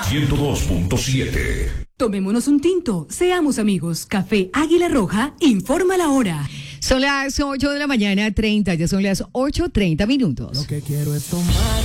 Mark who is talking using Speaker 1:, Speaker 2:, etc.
Speaker 1: 102.7.
Speaker 2: Tomémonos un tinto, seamos amigos. Café Águila Roja informa la hora.
Speaker 3: Son las 8 de la mañana, 30, ya son las 8:30 minutos.
Speaker 4: Lo que quiero es tomar